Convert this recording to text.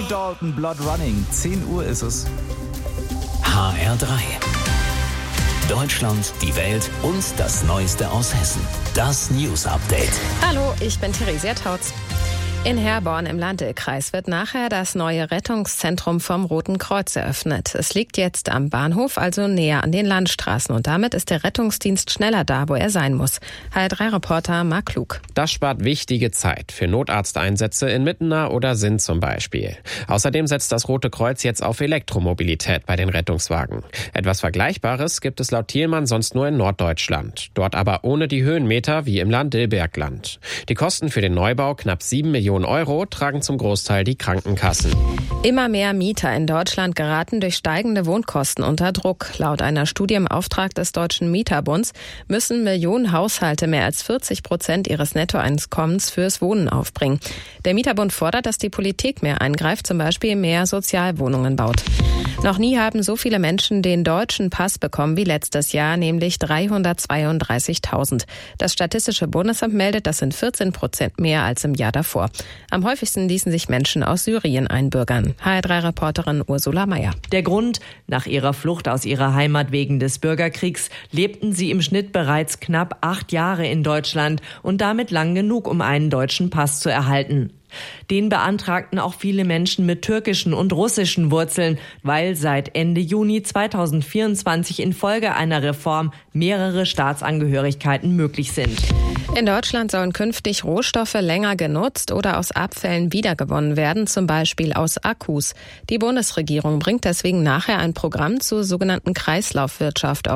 Dalton, Blood Running. 10 Uhr ist es. HR3. Deutschland, die Welt und das Neueste aus Hessen. Das News Update. Hallo, ich bin Theresia Tautz. In Herborn im Landl-Kreis wird nachher das neue Rettungszentrum vom Roten Kreuz eröffnet. Es liegt jetzt am Bahnhof, also näher an den Landstraßen. Und damit ist der Rettungsdienst schneller da, wo er sein muss. HR3-Reporter Marc Klug. Das spart wichtige Zeit für Notarzteinsätze in Mittenau oder Sinn zum Beispiel. Außerdem setzt das Rote Kreuz jetzt auf Elektromobilität bei den Rettungswagen. Etwas Vergleichbares gibt es laut Thielmann sonst nur in Norddeutschland. Dort aber ohne die Höhenmeter wie im Landl-Bergland. Die Kosten für den Neubau, knapp 7 Millionen Euro, tragen zum Großteil die Krankenkassen. Immer mehr Mieter in Deutschland geraten durch steigende Wohnkosten unter Druck. Laut einer Studie im Auftrag des Deutschen Mieterbunds müssen Millionen Haushalte mehr als 40% ihres Nettoeinkommens fürs Wohnen aufbringen. Der Mieterbund fordert, dass die Politik mehr eingreift, zum Beispiel mehr Sozialwohnungen baut. Noch nie haben so viele Menschen den deutschen Pass bekommen wie letztes Jahr, nämlich 332.000. Das Statistische Bundesamt meldet, das sind 14% mehr als im Jahr davor. Am häufigsten ließen sich Menschen aus Syrien einbürgern. HR3-Reporterin Ursula Mayer. Der Grund: Nach ihrer Flucht aus ihrer Heimat wegen des Bürgerkriegs lebten sie im Schnitt bereits knapp 8 Jahre in Deutschland und damit lang genug, um einen deutschen Pass zu erhalten. Den beantragten auch viele Menschen mit türkischen und russischen Wurzeln, weil seit Ende Juni 2024 infolge einer Reform mehrere Staatsangehörigkeiten möglich sind. In Deutschland sollen künftig Rohstoffe länger genutzt oder aus Abfällen wiedergewonnen werden, zum Beispiel aus Akkus. Die Bundesregierung bringt deswegen nachher ein Programm zur sogenannten Kreislaufwirtschaft